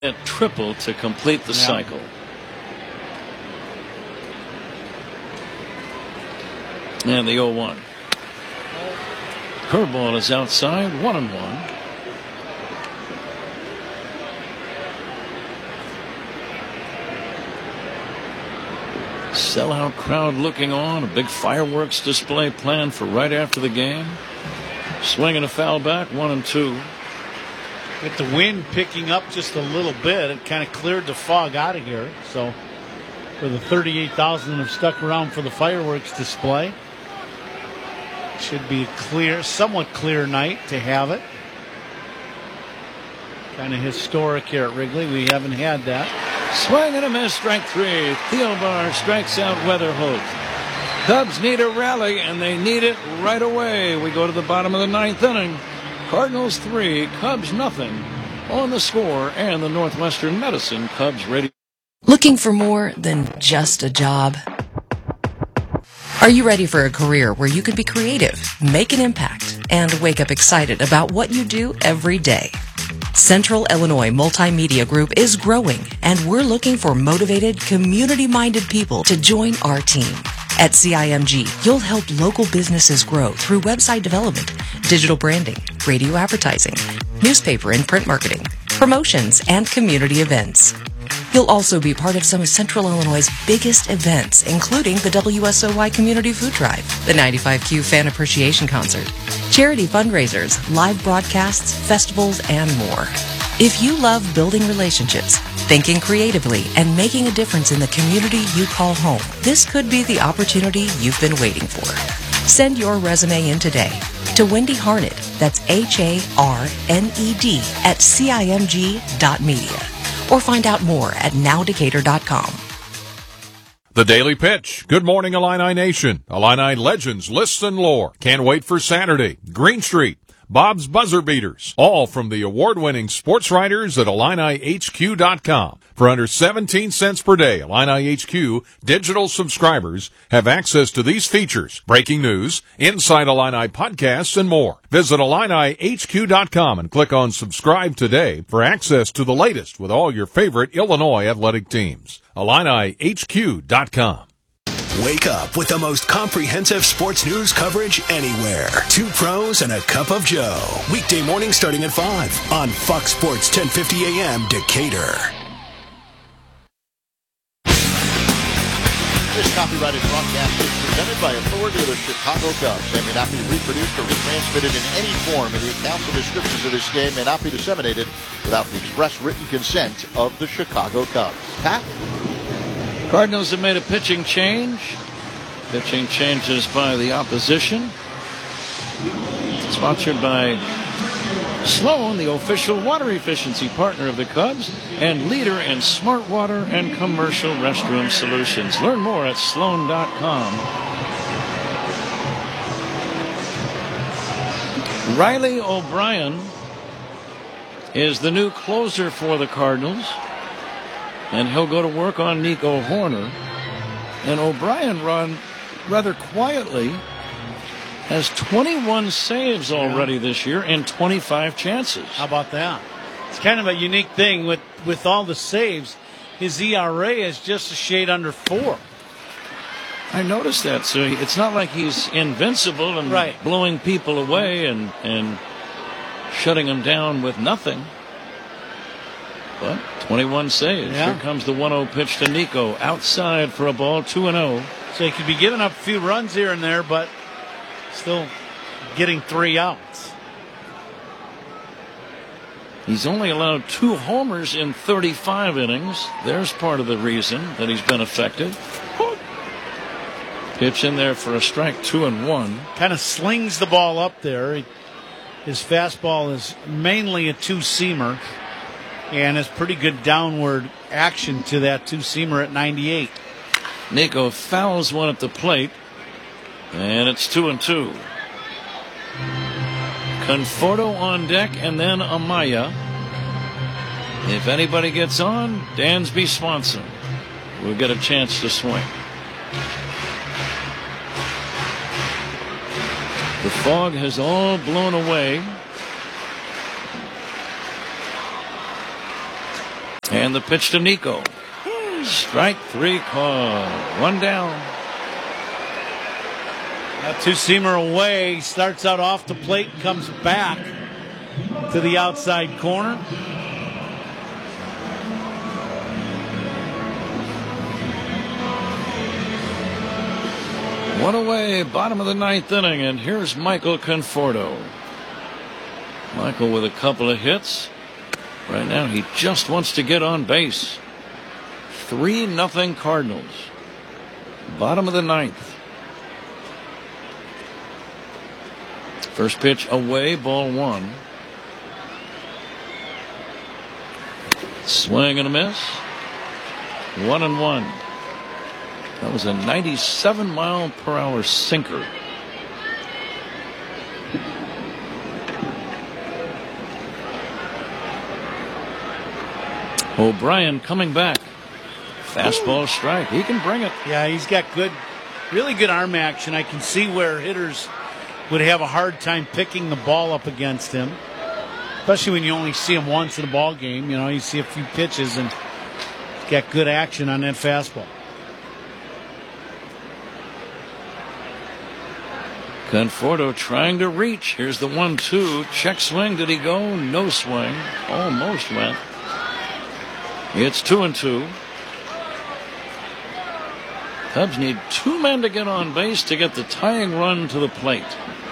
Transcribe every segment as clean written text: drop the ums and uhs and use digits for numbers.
At triple to complete the cycle. And the 0-1. Curveball is outside, 1-1. Sellout crowd looking on. A big fireworks display planned for right after the game. Swinging a foul back, 1-2. With the wind picking up just a little bit, it kind of cleared the fog out of here. So for the 38,000 that have stuck around for the fireworks display, it should be a clear, somewhat clear night to have it. Kind of historic here at Wrigley. We haven't had that. Swing and a miss, strike three. Thielbar strikes out Weatherholt. Cubs need a rally, and they need it right away. We go to the bottom of the ninth inning. Cardinals 3, Cubs nothing on the score, and the Northwestern Medicine Cubs radio. Looking for more than just a job? Are you ready for a career where you could be creative, make an impact, and wake up excited about what you do every day? Central Illinois Multimedia Group is growing, and we're looking for motivated, community-minded people to join our team. At CIMG, you'll help local businesses grow through website development, digital branding, radio advertising, newspaper and print marketing, promotions, and community events. You'll also be part of some of Central Illinois' biggest events, including the WSOY Community Food Drive, the 95Q Fan Appreciation Concert, charity fundraisers, live broadcasts, festivals, and more. If you love building relationships, thinking creatively, and making a difference in the community you call home, this could be the opportunity you've been waiting for. Send your resume in today to Wendy Harned, that's HARNED, at CIMG.media. Or find out more at nowdecatur.com. The Daily Pitch. Good morning, Illini Nation. Illini legends, lists, and lore. Can't wait for Saturday. Green Street. Bob's Buzzer Beaters. All from the award-winning sports writers at IlliniHQ.com. For under 17 cents per day, Illini HQ digital subscribers have access to these features, breaking news, Inside Illini podcasts, and more. Visit IlliniHQ.com and click on subscribe today for access to the latest with all your favorite Illinois athletic teams. IlliniHQ.com. Wake up with the most comprehensive sports news coverage anywhere. Two pros and a cup of Joe. Weekday morning starting at 5 on Fox Sports 1050 AM Decatur. This copyrighted broadcast is presented by authority of the Chicago Cubs and may not be reproduced or retransmitted in any form, and the accounts and descriptions of this game may not be disseminated without the express written consent of the Chicago Cubs. Pat? Cardinals have made a pitching change. Pitching changes by the opposition. Sponsored by Sloan, the official water efficiency partner of the Cubs and leader in smart water and commercial restroom solutions. Learn more at sloan.com. Riley O'Brien is the new closer for the Cardinals, and he'll go to work on Nico Horner. And O'Brien run rather quietly, has 21 saves already this year and 25 chances. How about that? It's kind of a unique thing with all the saves. His ERA is just a shade under 4. I noticed that. So it's not like he's invincible and blowing people away and shutting them down with nothing. But 21 saves. Yeah. Here comes the 1-0 pitch to Nico. Outside for a ball, 2-0. So he could be giving up a few runs here and there, but still getting 3 outs. He's only allowed 2 homers in 35 innings. There's part of the reason that he's been effective. Pitch in there for a strike, 2-1. Kind of slings the ball up there. His fastball is mainly a two-seamer and has pretty good downward action to that two-seamer at 98. Nico fouls one at the plate, and it's 2-2. Conforto on deck, and then Amaya. If anybody gets on, Dansby Swanson will get a chance to swing. The fog has all blown away. And the pitch to Nico. Strike 3 called. 1 down. That two-seamer away. Starts out off the plate, comes back to the outside corner. One away, bottom of the 9th inning, and here's Michael Conforto. Michael with a couple of hits. Right now he just wants to get on base. 3-0 Cardinals. Bottom of the 9th. First pitch away, ball 1. Swing and a miss. 1-1. That was a 97-mile-per-hour sinker. O'Brien coming back. Fastball strike. He can bring it. Yeah, he's got really good arm action. I can see where hitters would have a hard time picking the ball up against him, especially when you only see him once in a ball game. You know, you see a few pitches and he's got good action on that fastball. Conforto trying to reach. Here's the 1-2. Check swing. Did he go? No swing. Almost went. It's 2-2. Cubs need 2 men to get on base to get the tying run to the plate.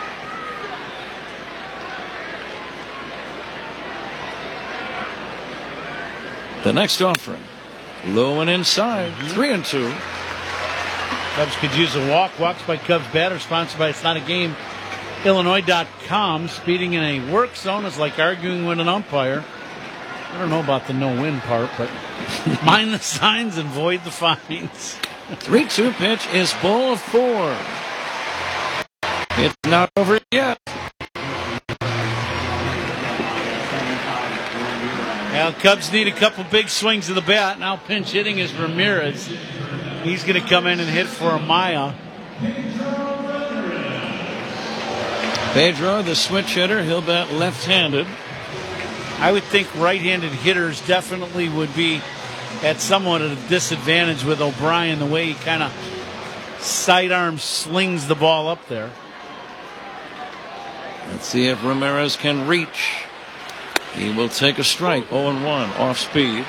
The next offering. Low and inside. 3-2. Cubs could use a walk. Walks by Cubs batter, sponsored by It's Not a Game. Illinois.com. Speeding in a work zone is like arguing with an umpire. I don't know about the no-win part, but mind the signs and void the fines. 3-2 pitch is ball 4. It's not over yet. Now, Cubs need a couple big swings of the bat. Now pinch hitting is Ramirez. He's going to come in and hit for Amaya. Pedro, the switch hitter, he'll bat left-handed. I would think right-handed hitters definitely would be at somewhat of a disadvantage with O'Brien, the way he kind of sidearm slings the ball up there. Let's see if Ramirez can reach. He will take a strike. 0-1 off speed.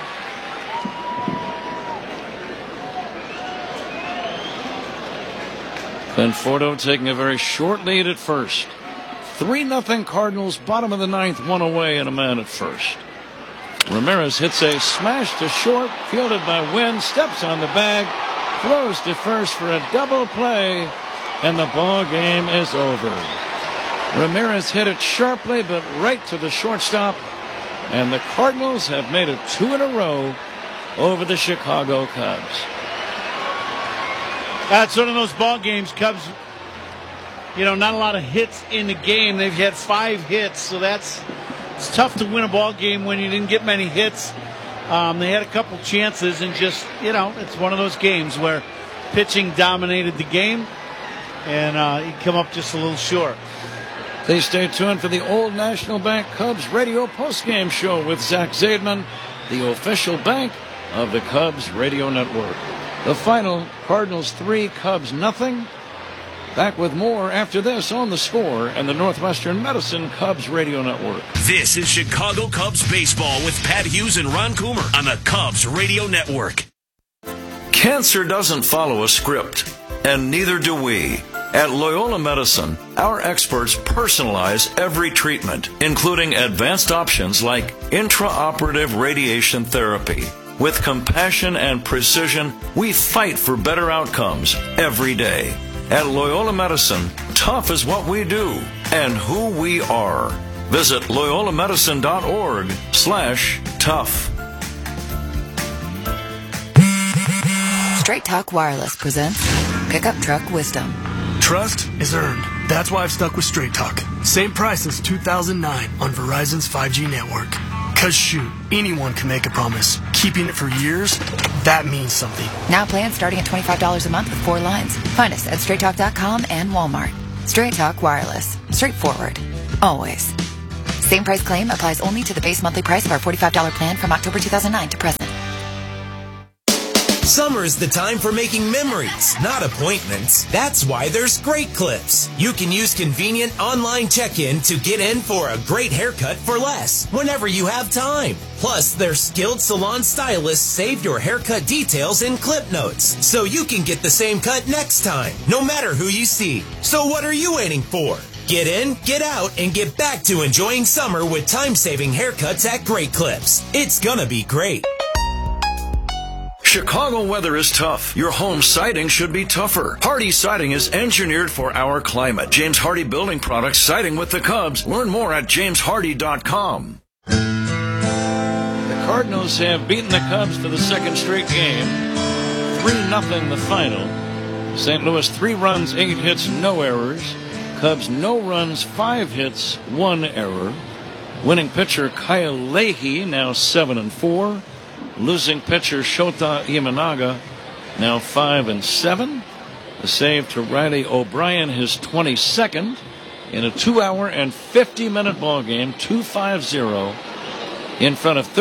Conforto taking a very short lead at first. 3-0 Cardinals, bottom of the 9th, 1 away and a man at first. Ramirez hits a smash to short, fielded by Wynn, steps on the bag, throws to first for a double play, and the ball game is over. Ramirez hit it sharply, but right to the shortstop, and the Cardinals have made it 2 in a row over the Chicago Cubs. That's one of those ball games. Cubs, not a lot of hits in the game. They've had 5 hits, so it's tough to win a ball game when you didn't get many hits. They had a couple chances, and just, it's one of those games where pitching dominated the game, and you come up just a little short. Please stay tuned for the Old National Bank Cubs radio postgame show with Zach Zaidman, the official bank of the Cubs radio network. The final, Cardinals 3, Cubs nothing. Back with more after this on The Score and the Northwestern Medicine Cubs radio network. This is Chicago Cubs baseball with Pat Hughes and Ron Coomer on the Cubs radio network. Cancer doesn't follow a script, and neither do we. At Loyola Medicine, our experts personalize every treatment, including advanced options like intraoperative radiation therapy. With compassion and precision, we fight for better outcomes every day. At Loyola Medicine, tough is what we do and who we are. Visit loyolamedicine.org/tough. Straight Talk Wireless presents Pickup Truck Wisdom. Trust is earned. That's why I've stuck with Straight Talk. Same price since 2009 on Verizon's 5G network. Cause shoot, anyone can make a promise. Keeping it for years, that means something. Now plans starting at $25 a month with 4 lines. Find us at straighttalk.com and Walmart. Straight Talk Wireless. Straightforward. Always. Same price claim applies only to the base monthly price of our $45 plan from October 2009 to present. Summer's the time for making memories, not appointments. That's why there's Great Clips. You can use convenient online check-in to get in for a great haircut for less whenever you have time. Plus, their skilled salon stylists save your haircut details in clip notes, so you can get the same cut next time, no matter who you see. So what are you waiting for? Get in, get out, and get back to enjoying summer with time-saving haircuts at Great Clips. It's gonna be great. Chicago weather is tough. Your home siding should be tougher. Hardy Siding is engineered for our climate. James Hardy Building Products, siding with the Cubs. Learn more at jameshardy.com. The Cardinals have beaten the Cubs for the second straight game. 3-0 the final. St. Louis 3 runs, 8 hits, no errors. Cubs no runs, 5 hits, 1 error. Winning pitcher Kyle Leahy now 7-4. Losing pitcher Shota Imanaga now 5-7. The save to Riley O'Brien, his 22nd in a 2-hour and 50-minute ball game, 2-5-0 in front of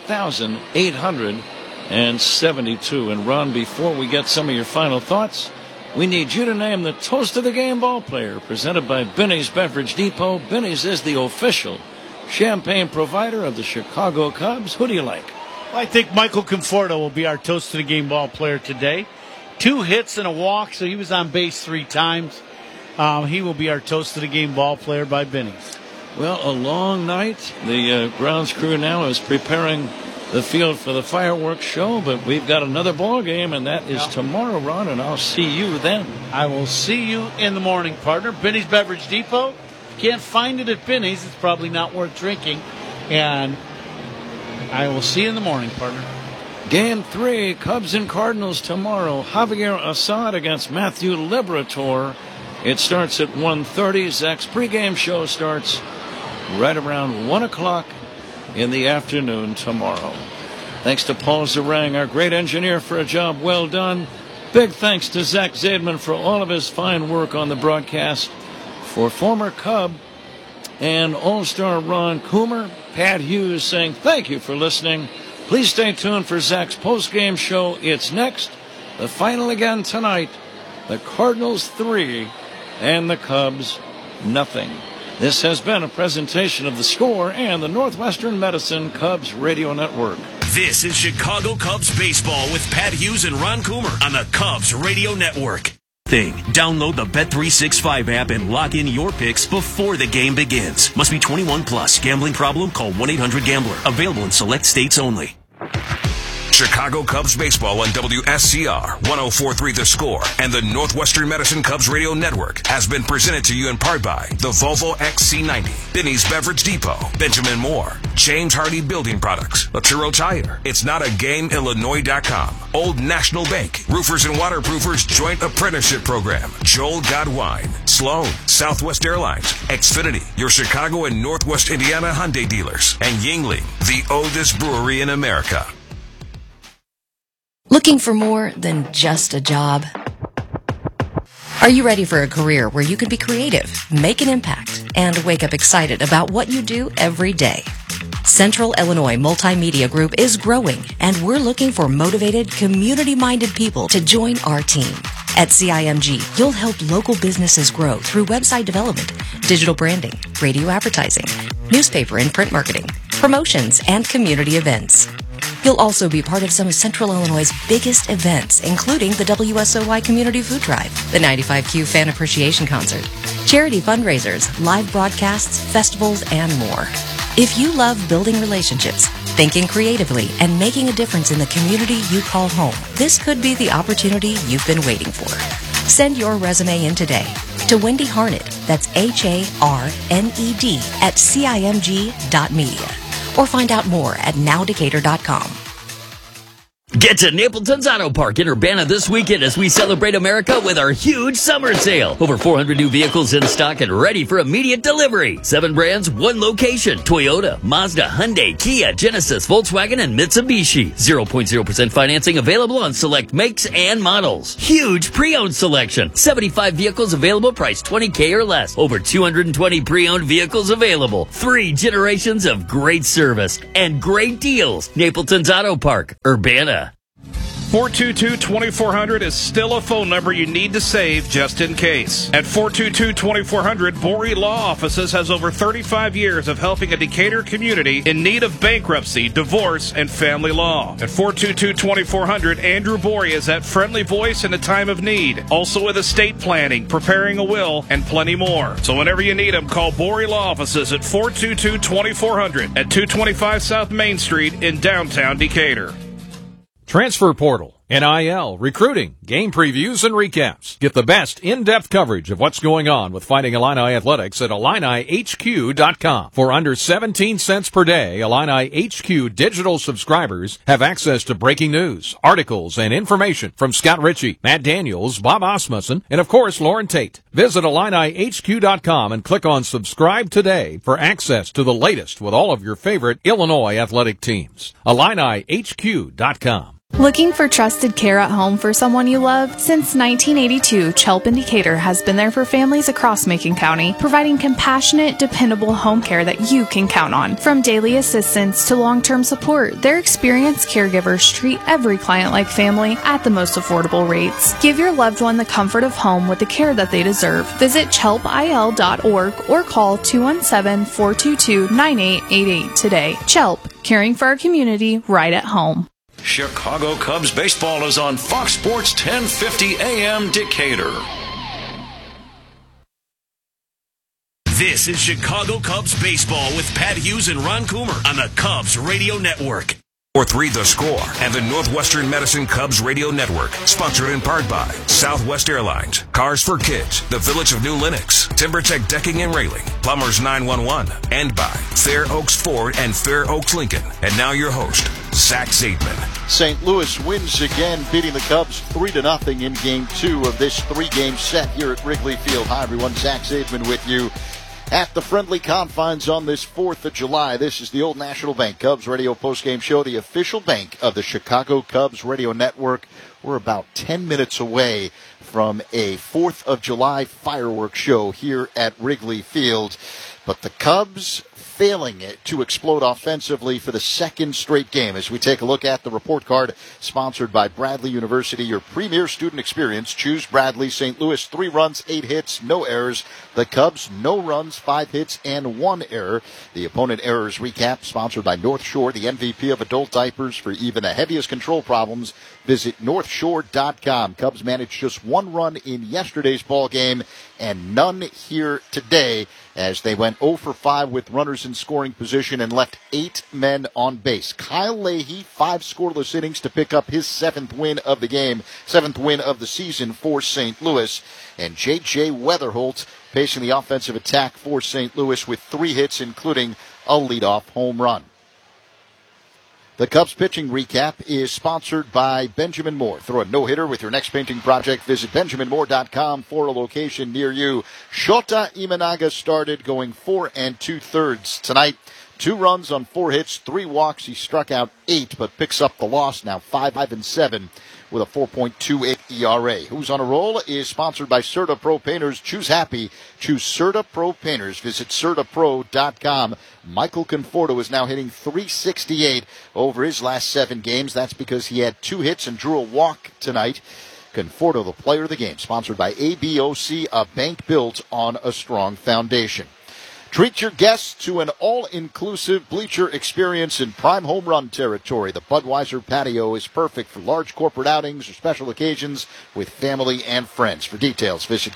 38,872. And Ron, before we get some of your final thoughts, we need you to name the Toast of the Game ball player, presented by Binny's Beverage Depot. Binny's is the official champagne provider of the Chicago Cubs. Who do you like? I think Michael Conforto will be our Toast of the Game ball player today. 2 hits and a walk, so he was on base 3 times. He will be our Toast of the Game ball player by Binny's. Well, a long night. The grounds crew now is preparing the field for the fireworks show, but we've got another ball game, and that is tomorrow, Ron, and I'll see you then. I will see you in the morning, partner. Binny's Beverage Depot. If you can't find it at Binny's, it's probably not worth drinking. And I will see you in the morning, partner. Game 3, Cubs and Cardinals tomorrow. Javier Assad against Matthew Liberatore. It starts at 1:30. Zach's pregame show starts right around 1 o'clock in the afternoon tomorrow. Thanks to Paul Zarang, our great engineer, for a job well done. Big thanks to Zach Zaidman for all of his fine work on the broadcast. For former Cub and All-Star Ron Coomer, Pat Hughes saying thank you for listening. Please stay tuned for Zach's post-game show. It's next. The final again tonight. The Cardinals 3 and the Cubs nothing. This has been a presentation of The Score and the Northwestern Medicine Cubs Radio Network. This is Chicago Cubs baseball with Pat Hughes and Ron Coomer on the Cubs Radio Network. Download the Bet365 app and lock in your picks before the game begins. Must be 21 plus. Gambling problem? Call 1-800-GAMBLER. Available in select states only. Chicago Cubs baseball on WSCR 104.3 The Score and the Northwestern Medicine Cubs Radio Network has been presented to you in part by the Volvo XC90, Binny's Beverage Depot, Benjamin Moore, James Hardy Building Products, Laturo Tire, It's Not a Game, Illinois.com, Old National Bank, Roofers and Waterproofers Joint Apprenticeship Program, Joel Godwine, Sloan, Southwest Airlines, Xfinity, your Chicago and Northwest Indiana Hyundai dealers, and Yingling, the oldest brewery in America. Looking for more than just a job? Are you ready for a career where you can be creative, make an impact, and wake up excited about what you do every day? Central Illinois Multimedia Group is growing, and we're looking for motivated, community-minded people to join our team. At CIMG, you'll help local businesses grow through website development, digital branding, radio advertising, newspaper and print marketing, promotions, and community events. You'll also be part of some of Central Illinois' biggest events, including the WSOY Community Food Drive, the 95Q Fan Appreciation Concert, charity fundraisers, live broadcasts, festivals, and more. If you love building relationships, thinking creatively, and making a difference in the community you call home, this could be the opportunity you've been waiting for. Send your resume in today to Wendy Harned, that's HARNED, at CIMG.media. Or find out more at nowdecatur.com. Get to Napleton's Auto Park in Urbana this weekend as we celebrate America with our huge summer sale. Over 400 new vehicles in stock and ready for immediate delivery. 7 brands, 1 location. Toyota, Mazda, Hyundai, Kia, Genesis, Volkswagen, and Mitsubishi. 0.0% financing available on select makes and models. Huge pre-owned selection. 75 vehicles available, priced $20K or less. Over 220 pre-owned vehicles available. 3 generations of great service and great deals. Napleton's Auto Park, Urbana. 422-2400 is still a phone number you need to save just in case. At 422-2400, Borey Law Offices has over 35 years of helping a Decatur community in need of bankruptcy, divorce, and family law. At 422-2400, Andrew Borey is that friendly voice in a time of need. Also with estate planning, preparing a will, and plenty more. So whenever you need him, call Borey Law Offices at 422-2400 at 225 South Main Street in downtown Decatur. Transfer Portal, NIL, recruiting, game previews, and recaps. Get the best in-depth coverage of what's going on with Fighting Illini Athletics at IlliniHQ.com. For under 17 cents per day, Illini HQ digital subscribers have access to breaking news, articles, and information from Scott Ritchie, Matt Daniels, Bob Osmussen, and of course, Lauren Tate. Visit IlliniHQ.com and click on Subscribe Today for access to the latest with all of your favorite Illinois athletic teams. IlliniHQ.com. Looking for trusted care at home for someone you love? Since 1982, Chelp in Decatur has been there for families across Macon County, providing compassionate, dependable home care that you can count on. From daily assistance to long-term support, their experienced caregivers treat every client like family at the most affordable rates. Give your loved one the comfort of home with the care that they deserve. Visit chelpil.org or call 217-422-9888 today. Chelp, caring for our community right at home. Chicago Cubs baseball is on Fox Sports 1050 AM Decatur. This is Chicago Cubs baseball with Pat Hughes and Ron Coomer on the Cubs Radio Network. 4-3 The Score and the Northwestern Medicine Cubs Radio Network. Sponsored in part by Southwest Airlines, Cars for Kids, the Village of New Lenox, TimberTech Decking and Railing, Plumbers 911, and by Fair Oaks Ford and Fair Oaks Lincoln. And now your host, Zach Zaidman. St. Louis wins again, beating the Cubs 3-0 in Game 2 of this 3-game set here at Wrigley Field. Hi, everyone. Zach Zaidman with you at the friendly confines on this 4th of July. This is the Old National Bank Cubs radio postgame show, the official bank of the Chicago Cubs radio network. We're about 10 minutes away from a 4th of July fireworks show here at Wrigley Field. But the Cubs failing it to explode offensively for the second straight game. As we take a look at the report card sponsored by Bradley University, your premier student experience. Choose Bradley. St. Louis, 3 runs, 8 hits, no errors. The Cubs, no runs, 5 hits, and 1 error. The opponent errors recap sponsored by North Shore, the MVP of adult diapers. For even the heaviest control problems, visit NorthShore.com. Cubs managed just 1 run in yesterday's ball game and none here today, as they went 0 for 5 with runners in scoring position and left 8 men on base. Kyle Leahy, 5 scoreless innings to pick up his 7th win of the game, 7th win of the season for St. Louis. And J.J. Weatherholt pacing the offensive attack for St. Louis with 3 hits, including a leadoff home run. The Cubs pitching recap is sponsored by Benjamin Moore. Throw a no-hitter with your next painting project. Visit BenjaminMoore.com for a location near you. Shota Imanaga started, going 4 2/3 tonight. 2 runs on 4 hits, 3 walks. He struck out 8, but picks up the loss, now 5-7 with a 4.28 ERA. Who's on a Roll is sponsored by Serta Pro Painters. Choose happy. Choose Serta Pro Painters. Visit CertaPro.com. Michael Conforto is now hitting .368 over his last 7 games. That's because he had 2 hits and drew a walk tonight. Conforto, the player of the game, sponsored by ABOC, a bank built on a strong foundation. Treat your guests to an all-inclusive bleacher experience in prime home run territory. The Budweiser patio is perfect for large corporate outings or special occasions with family and friends. For details, visit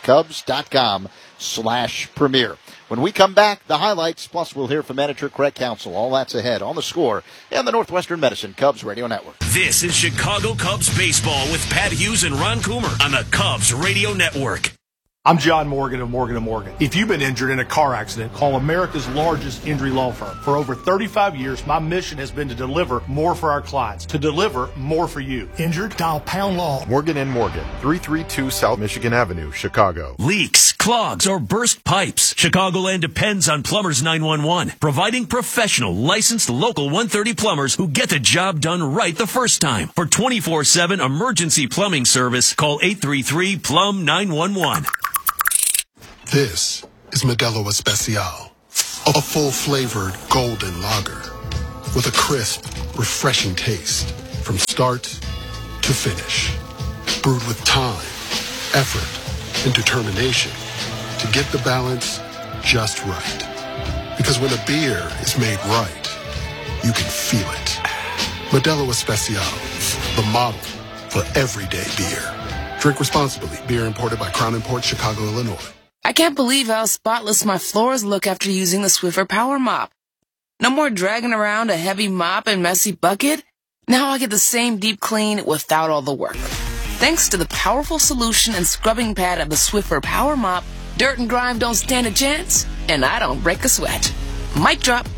Cubs.com/premier. When we come back, the highlights, plus we'll hear from manager Craig Counsell. All that's ahead on The Score and the Northwestern Medicine Cubs Radio Network. This is Chicago Cubs baseball with Pat Hughes and Ron Coomer on the Cubs Radio Network. I'm John Morgan of Morgan & Morgan. If you've been injured in a car accident, call America's largest injury law firm. For over 35 years, my mission has been to deliver more for our clients, to deliver more for you. Injured? Dial pound law. Morgan & Morgan, 332 South Michigan Avenue, Chicago. Leaks, clogs, or burst pipes. Chicagoland depends on Plumbers 911, providing professional, licensed local 130 plumbers who get the job done right the first time. For 24/7 emergency plumbing service, call 833-PLUM-911. This is Modelo Especial, a full-flavored golden lager with a crisp, refreshing taste from start to finish. Brewed with time, effort, and determination to get the balance just right. Because when a beer is made right, you can feel it. Modelo Especial, the model for everyday beer. Drink responsibly. Beer imported by Crown Imports, Chicago, Illinois. I can't believe how spotless my floors look after using the Swiffer Power Mop. No more dragging around a heavy mop and messy bucket. Now I get the same deep clean without all the work. Thanks to the powerful solution and scrubbing pad of the Swiffer Power Mop, dirt and grime don't stand a chance, and I don't break a sweat. Mic drop.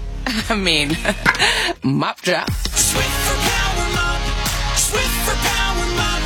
Mop drop. Swiffer Power Mop. Swiffer Power Mop.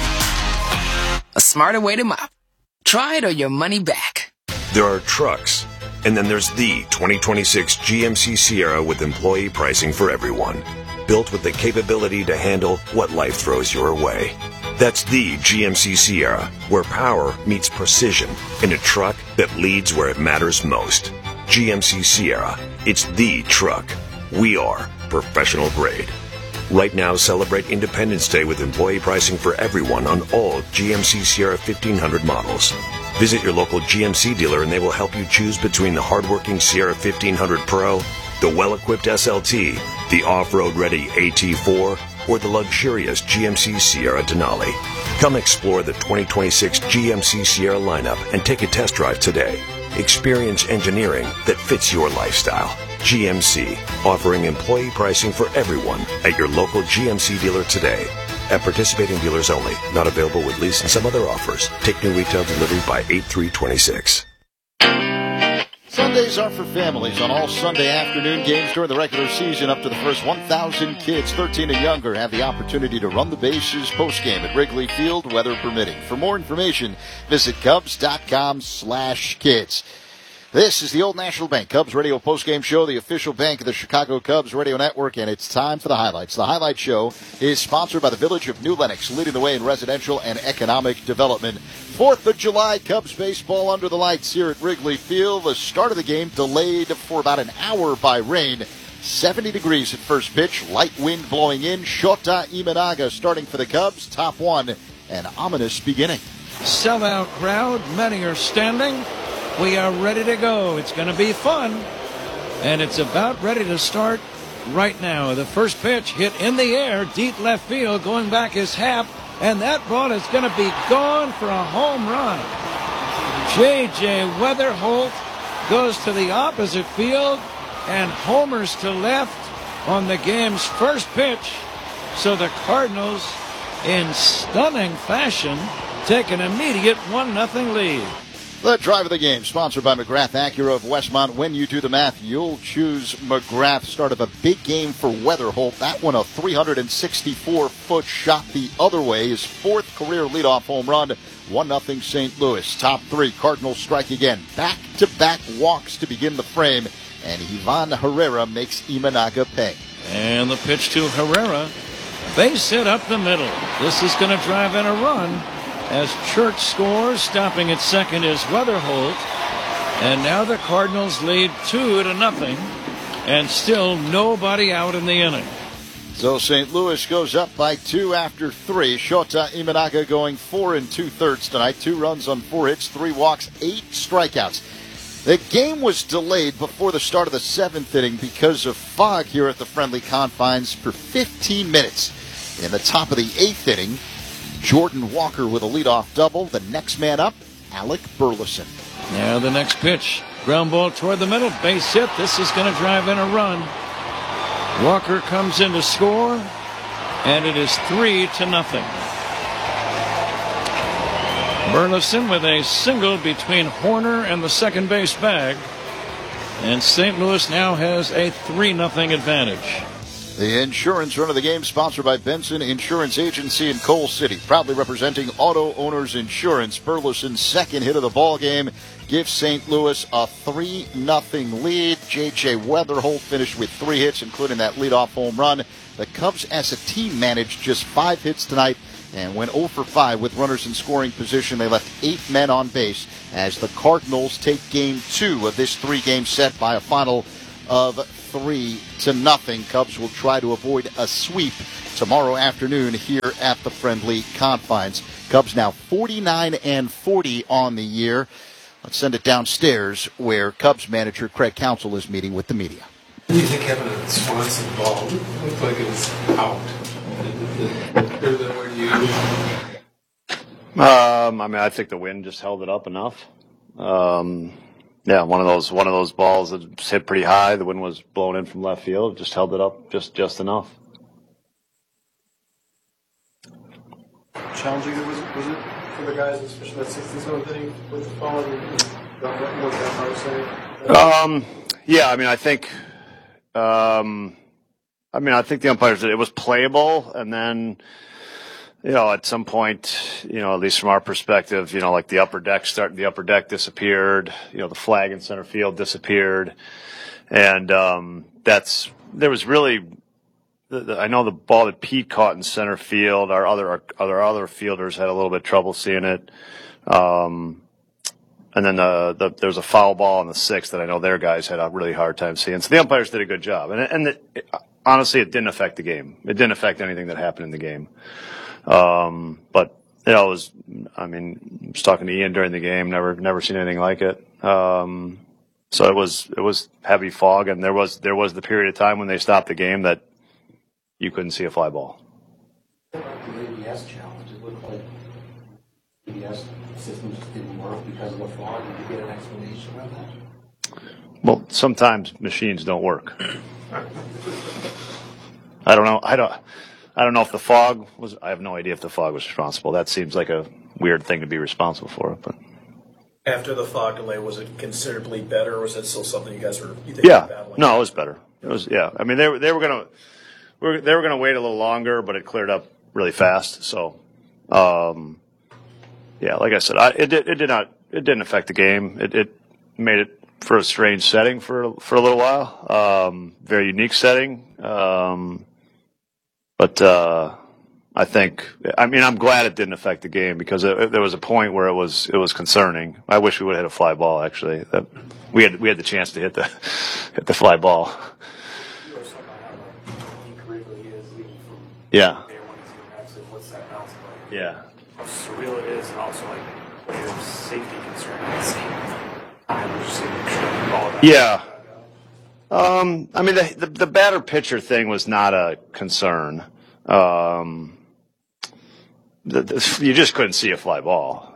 A smarter way to mop. Try it or your money back. There are trucks, and then there's the 2026 GMC Sierra with employee pricing for everyone. Built with the capability to handle what life throws your way. That's the GMC Sierra, where power meets precision in a truck that leads where it matters most. GMC Sierra, it's the truck. We are professional grade. Right now, celebrate Independence Day with employee pricing for everyone on all GMC Sierra 1500 models. Visit your local GMC dealer and they will help you choose between the hardworking Sierra 1500 Pro, the well-equipped SLT, the off-road ready AT4, or the luxurious GMC Sierra Denali. Come explore the 2026 GMC Sierra lineup and take a test drive today. Experience engineering that fits your lifestyle. GMC, offering employee pricing for everyone at your local GMC dealer today. At participating dealers only. Not available with lease and some other offers. Take new retail delivery by 8/3/26. Sundays are for families on all Sunday afternoon games during the regular season. Up to the first 1,000 kids 13 and younger have the opportunity to run the bases postgame at Wrigley Field, weather permitting. For more information, visit Cubs.com/kids. This is the Old National Bank Cubs Radio Postgame Show, the official bank of the Chicago Cubs Radio Network, and it's time for the highlights. The Highlight Show is sponsored by the Village of New Lenox, leading the way in residential and economic development. 4th of July, Cubs baseball under the lights here at Wrigley Field. The start of the game delayed for about an hour by rain. 70 degrees at first pitch, light wind blowing in. Shota Imanaga starting for the Cubs, top one, an ominous beginning. Sellout crowd, many are standing. We are ready to go. It's going to be fun. And it's about ready to start right now. The first pitch hit in the air, deep left field, going back is Happ. And that ball is going to be gone for a home run. J.J. Weatherholt goes to the opposite field and homers to left on the game's first pitch. So the Cardinals, in stunning fashion, take an immediate 1-0 lead. The drive of the game, sponsored by McGrath Acura of Westmont. When you do the math, you'll choose McGrath. Start of a big game for Weatherholt. That one, a 364-foot shot the other way. His fourth career leadoff home run. 1-0 St. Louis. Top three, Cardinals strike again. Back-to-back walks to begin the frame. And Ivan Herrera makes Imanaga pay. And the pitch to Herrera. Base hit up the middle. This is going to drive in a run. As Church scores, stopping at second is Weatherholt. And now the Cardinals lead 2-0. And still nobody out in the inning. So St. Louis goes up by 2 after 3. Shota Imanaga going 4 2/3 tonight. 2 runs on 4 hits, 3 walks, 8 strikeouts. The game was delayed before the start of the 7th inning because of fog here at the friendly confines for 15 minutes. In the top of the 8th inning, Jordan Walker with a leadoff double. The next man up, Alec Burleson. Now the next pitch. Ground ball toward the middle. Base hit. This is going to drive in a run. Walker comes in to score. And it is 3-0. Burleson with a single between Horner and the second base bag. And St. Louis now has a 3-0 advantage. The insurance run of the game sponsored by Benson Insurance Agency in Coal City, proudly representing Auto Owners Insurance. Burleson's second hit of the ball game gives St. Louis a 3-0 lead. J.J. Weatherholt finished with 3 hits, including that leadoff home run. The Cubs as a team managed just 5 hits tonight and went 0 for 5 with runners in scoring position. They left 8 men on base as the Cardinals take game 2 of this 3-game set by a final of 3-0. Cubs will try to avoid a sweep tomorrow afternoon here at the friendly confines. Cubs now 49-40 on the year. Let's send it downstairs where Cubs manager Craig Counsell is meeting with the media. What do you think happened to Swanson ball? It looked like it was out. Where do you? I think the wind just held it up enough. Yeah, one of those balls that hit pretty high. The wind was blown in from left field. Just held it up just enough. Challenging was it for the guys, especially that 67th inning with the fall? What that hard saying? Yeah, I think the umpires said it was playable, and then, at some point, at least from our perspective, like the upper deck disappeared, the flag in center field disappeared, and there was really, I know the ball that Pete caught in center field, our other fielders had a little bit of trouble seeing it, and then there was a foul ball in the 6th that I know their guys had a really hard time seeing. So the umpires did a good job, and honestly, it didn't affect the game. It didn't affect anything that happened in the game. But I was talking to Ian during the game. Never seen anything like it. So it was heavy fog, and there was the period of time when they stopped the game that you couldn't see a fly ball. The ABS challenge, it looked like the ABS system just didn't work because of the fog. Did you get an explanation on that? Well, sometimes machines don't work. I don't know. I don't know if the fog was. I have no idea if the fog was responsible. That seems like a weird thing to be responsible for. But after the fog delay, was it considerably better, or was it still something you guys were? Battling? No, it was better. It was. Yeah, they were gonna wait a little longer, but it cleared up really fast. So, yeah, like I said, it didn't affect the game. It made it for a strange setting for a little while. Very unique setting. But I think, I'm glad it didn't affect the game because there was a point where it was concerning. I wish we would have hit a fly ball. Actually, we had the chance to hit the fly ball. Yeah. Yeah. How surreal it is, and also like player safety concern at the same time. Yeah. The batter pitcher thing was not a concern. You just couldn't see a fly ball.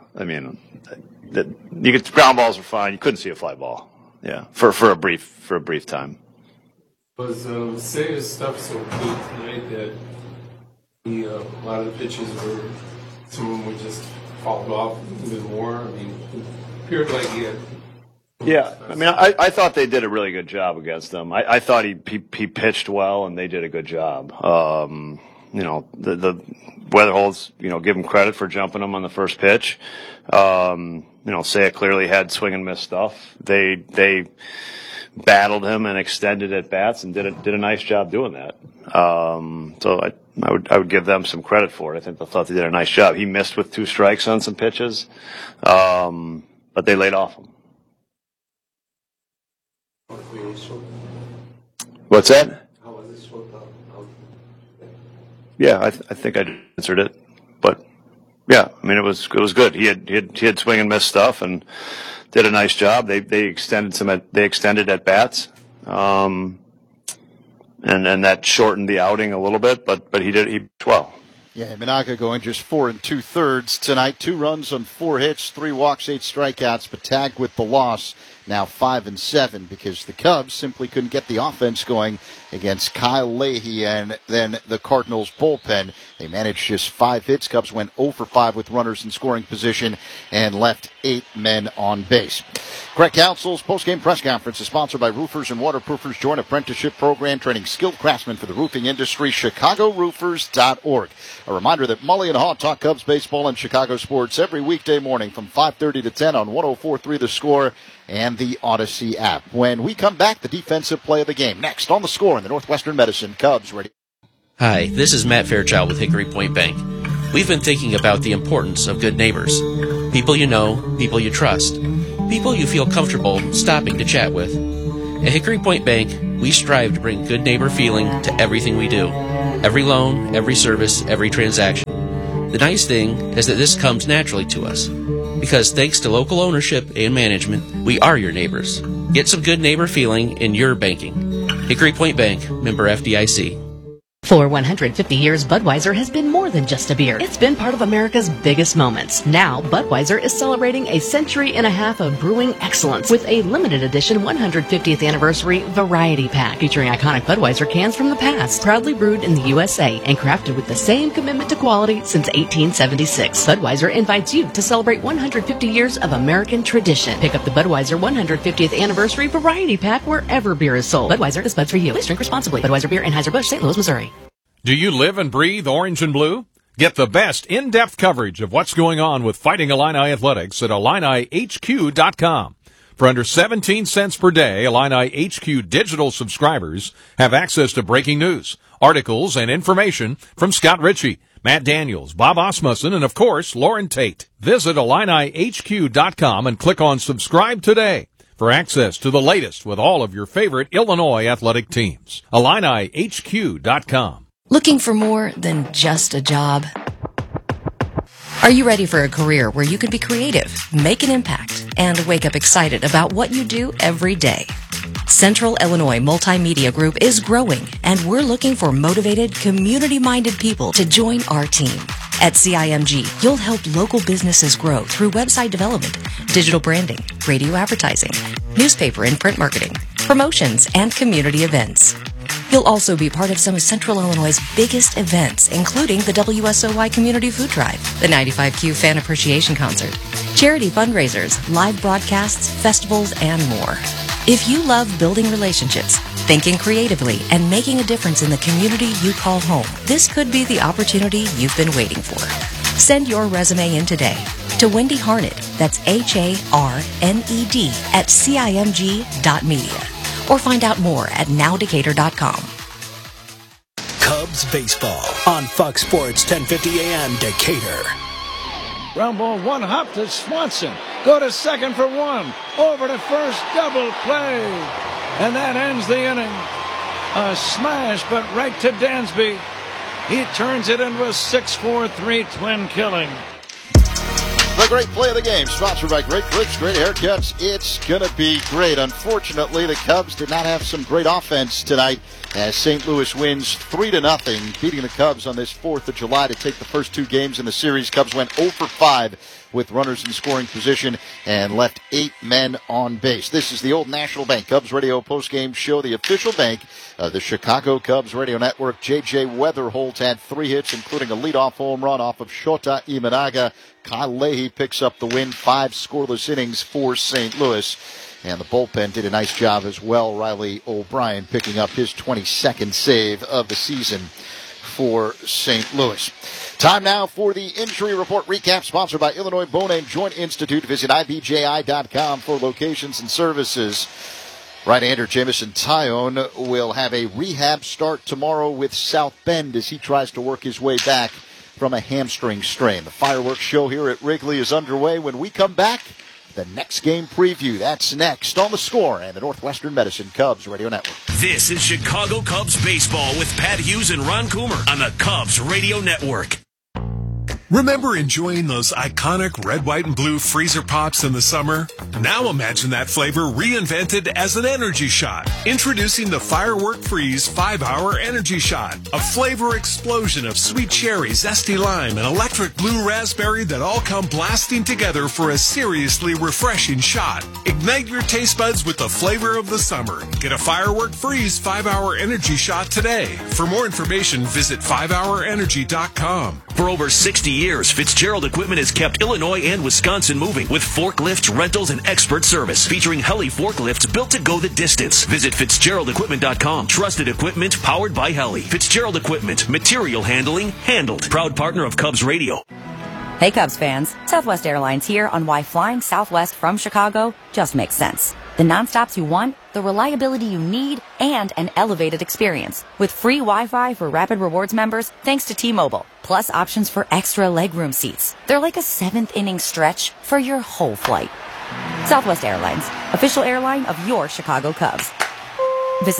Ground balls were fine. You couldn't see a fly ball. Yeah, for a brief time. Was Sega's stuff so good tonight that a lot of the pitches some of them would just fall off a bit more? It appeared like he had. Yeah, I thought they did a really good job against them. I thought he pitched well, and they did a good job. The Weatherholt's, give him credit for jumping him on the first pitch. Say it clearly had swing and miss stuff. They battled him and extended at bats and did a nice job doing that. So I would give them some credit for it. I thought they did a nice job. He missed with 2 strikes on some pitches, but they laid off him. What's that? How was it short out? Yeah, I think I answered it, but yeah, it was good. He had swing and miss stuff and did a nice job. They extended at bats, and that shortened the outing a little bit, but he pitched well. Yeah, Minaka going just 4 2/3 tonight. 2 runs on 4 hits, 3 walks, 8 strikeouts, but tagged with the loss. now 5-7 because the Cubs simply couldn't get the offense going against Kyle Leahy and then the Cardinals bullpen. They managed just 5 hits. Cubs went 0 for 5 with runners in scoring position and left 8 men on base. Craig Counsell's postgame press conference is sponsored by Roofers and Waterproofers Joint Apprenticeship Program, training skilled craftsmen for the roofing industry, chicagoroofers.org. A reminder that Mully and Haw talk Cubs baseball and Chicago sports every weekday morning from 5:30 to 10 on 104.3 The Score and the Odyssey app. When we come back, the defensive play of the game. Next on The Score in the Northwestern Medicine Cubs Radio. Hi, this is Matt Fairchild with Hickory Point Bank. We've been thinking about the importance of good neighbors. People you know, people you trust, people you feel comfortable stopping to chat with. At Hickory Point Bank, we strive to bring good neighbor feeling to everything we do. Every loan, every service, every transaction. The nice thing is that this comes naturally to us. Because thanks to local ownership and management, we are your neighbors. Get some good neighbor feeling in your banking. Hickory Point Bank, member FDIC. For 150 years, Budweiser has been more than just a beer. It's been part of America's biggest moments. Now, Budweiser is celebrating a century and a half of brewing excellence with a limited edition 150th anniversary variety pack featuring iconic Budweiser cans from the past, proudly brewed in the USA and crafted with the same commitment to quality since 1876. Budweiser invites you to celebrate 150 years of American tradition. Pick up the Budweiser 150th anniversary variety pack wherever beer is sold. Budweiser is Bud for you. Please drink responsibly. Budweiser Beer, Anheuser-Busch, St. Louis, Missouri. Do you live and breathe orange and blue? Get the best in-depth coverage of what's going on with Fighting Illini Athletics at IlliniHQ.com. For under 17 cents per day, Illini HQ digital subscribers have access to breaking news, articles, and information from Scott Ritchie, Matt Daniels, Bob Osmussen, and of course, Lauren Tate. Visit IlliniHQ.com and click on Subscribe Today for access to the latest with all of your favorite Illinois athletic teams. IlliniHQ.com. Looking for more than just a job? Are you ready for a career where you can be creative, make an impact, and wake up excited about what you do every day? Central Illinois Multimedia Group is growing, and we're looking for motivated, community-minded people to join our team. At CIMG, you'll help local businesses grow through website development, digital branding, radio advertising, newspaper and print marketing, promotions, and community events. You'll also be part of some of Central Illinois' biggest events, including the WSOY Community Food Drive, the 95Q Fan Appreciation Concert, charity fundraisers, live broadcasts, festivals, and more. If you love building relationships, thinking creatively, and making a difference in the community you call home, this could be the opportunity you've been waiting for. Send your resume in today to Wendy Harned, that's HARNED, at CIMG.media. Or find out more at nowdecatur.com. Cubs baseball on Fox Sports 1050 AM Decatur. Ground ball, one hop to Swanson. Go to second for one. Over to first, double play. And that ends the inning. A smash, but right to Dansby. He turns it into a 6-4 3-twin killing. The great play of the game, sponsored by Great Clips, Great Haircuts. It's going to be great. Unfortunately, the Cubs did not have some great offense tonight as St. Louis wins 3-0, beating the Cubs on this 4th of July to take the first 2 games in the series. Cubs went 0 for 5 with runners in scoring position and left 8 men on base. This is the Old National Bank Cubs Radio postgame show, the official bank of the Chicago Cubs radio network. J.J. Weatherholt had 3 hits, including a leadoff home run off of Shota Imanaga. Kyle Leahy picks up the win, 5 scoreless innings for St. Louis. And the bullpen did a nice job as well. Riley O'Brien picking up his 22nd save of the season for St. Louis. Time now for the injury report recap, sponsored by Illinois Bone and Joint Institute. Visit IBJI.com for locations and services. Right-hander Jamison Tyone will have a rehab start tomorrow with South Bend as he tries to work his way back from a hamstring strain. The fireworks show here at Wrigley is underway. When we come back, the next game preview. That's next on The Score and the Northwestern Medicine Cubs Radio Network. This is Chicago Cubs baseball with Pat Hughes and Ron Coomer on the Cubs Radio Network. Remember enjoying those iconic red, white, and blue freezer pops in the summer? Now imagine that flavor reinvented as an energy shot. Introducing the Firework Freeze 5-Hour Energy Shot. A flavor explosion of sweet cherry, zesty lime, and electric blue raspberry that all come blasting together for a seriously refreshing shot. Ignite your taste buds with the flavor of the summer. Get a Firework Freeze 5-Hour Energy Shot today. For more information, visit 5hourenergy.com. For over 60 years, Fitzgerald Equipment has kept Illinois and Wisconsin moving with forklifts, rentals, and expert service. Featuring Heli forklifts built to go the distance. Visit FitzgeraldEquipment.com. Trusted equipment powered by Heli. Fitzgerald Equipment. Material handling handled. Proud partner of Cubs Radio. Hey Cubs fans, Southwest Airlines here on why flying Southwest from Chicago just makes sense. The nonstops you want, the reliability you need, and an elevated experience. With free Wi-Fi for Rapid Rewards members thanks to T-Mobile, plus options for extra legroom seats. They're like a 7th inning stretch for your whole flight. Southwest Airlines, official airline of your Chicago Cubs. Visit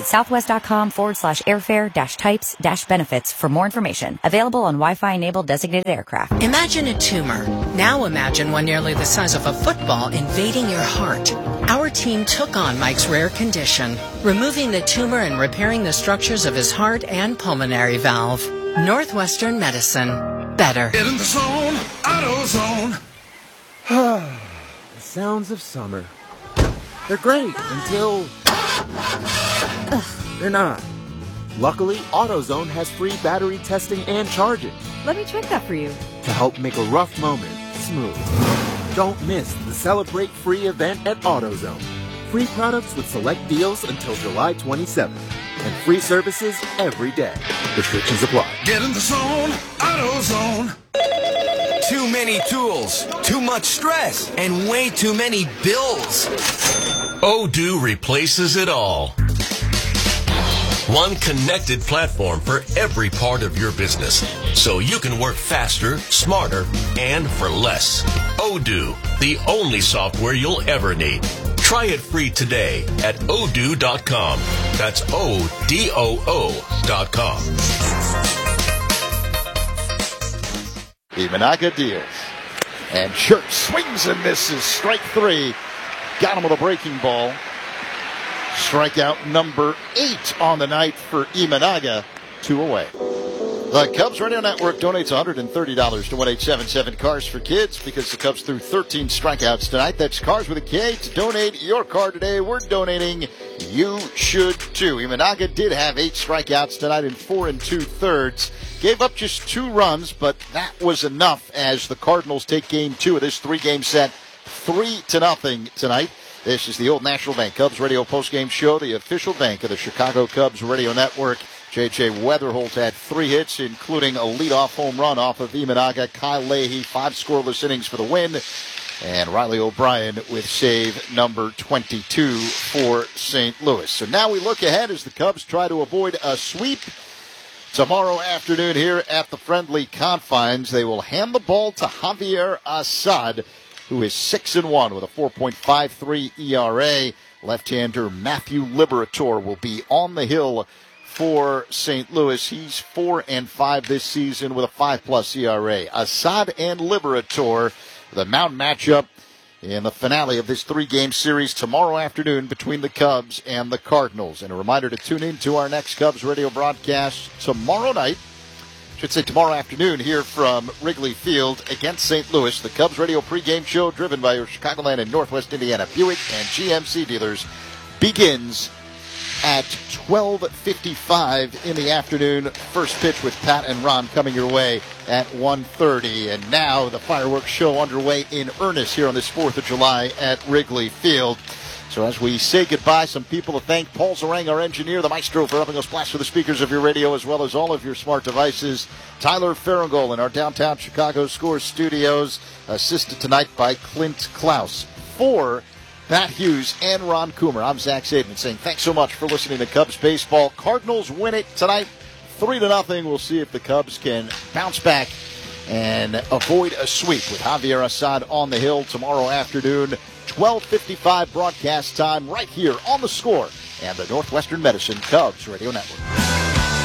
southwest.com/airfare-types-benefits for more information. Available on Wi-Fi-enabled designated aircraft. Imagine a tumor. Now imagine one nearly the size of a football invading your heart. Our team took on Mike's rare condition, removing the tumor and repairing the structures of his heart and pulmonary valve. Northwestern Medicine. Better. Get in the zone, AutoZone. The sounds of summer. They're great until... they're not. Luckily, AutoZone has free battery testing and charging. Let me check that for you. To help make a rough moment smooth. Don't miss the Celebrate Free event at AutoZone. Free products with select deals until July 27th. And free services every day. Restrictions apply. Get in the zone, AutoZone. Too many tools, too much stress, and way too many bills. Odoo replaces it all. One connected platform for every part of your business, so you can work faster, smarter, and for less. Odoo, the only software you'll ever need. Try it free today at odoo.com. That's ODOO.com. Imanaga deals. And Church swings and misses. Strike 3. Got him with a breaking ball. Strikeout number 8 on the night for Imanaga. 2 away. The Cubs Radio Network donates $130 to 1877 Cars for Kids because the Cubs threw 13 strikeouts tonight. That's Cars with a K. To donate your car today, we're donating. You should too. Imanaga did have 8 strikeouts tonight in 4 2/3. Gave up just 2 runs, but that was enough as the Cardinals take game 2 of this 3-game set 3-0 tonight. This is the Old National Bank Cubs Radio postgame show, the official bank of the Chicago Cubs Radio Network. J.J. Weatherholt had 3 hits, including a leadoff home run off of Imanaga. Kyle Leahy, 5 scoreless innings for the win. And Riley O'Brien with save number 22 for St. Louis. So now we look ahead as the Cubs try to avoid a sweep. Tomorrow afternoon here at the friendly confines, they will hand the ball to Javier Assad, who is 6-1 with a 4.53 ERA. Left-hander Matthew Liberator will be on the hill for St. Louis. He's 4-5 this season with a 5+ ERA. Assad and Liberator, the mountain matchup in the finale of this 3-game series tomorrow afternoon between the Cubs and the Cardinals. And a reminder to tune in to our next Cubs radio broadcast tomorrow night. Tomorrow afternoon here from Wrigley Field against St. Louis. The Cubs radio pregame show driven by your Chicagoland and Northwest Indiana Buick and GMC dealers begins at 12:55 in the afternoon. First pitch with Pat and Ron coming your way at 1:30. And now the fireworks show underway in earnest here on this 4th of July at Wrigley Field. So as we say goodbye, some people to thank. Paul Zarang, our engineer, the maestro for helping us blast through the speakers of your radio as well as all of your smart devices. Tyler Farringall in our downtown Chicago Scores studios, assisted tonight by Clint Klaus. For Pat Hughes and Ron Coomer, I'm Zach Zaidman saying thanks so much for listening to Cubs Baseball. Cardinals win it tonight 3-0. We'll see if the Cubs can bounce back and avoid a sweep with Javier Assad on the hill tomorrow afternoon. 12:55 broadcast time right here on The Score and the Northwestern Medicine Cubs Radio Network.